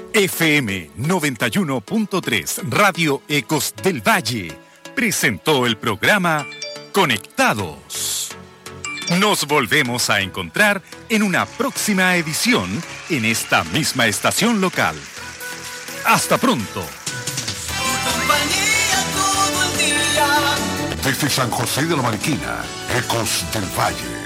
FM 91.3 Radio Ecos del Valle presentó el programa Conectados. Nos volvemos a encontrar en una próxima edición en esta misma estación local. Hasta pronto. Desde San José de la Mariquina, Ecos del Valle.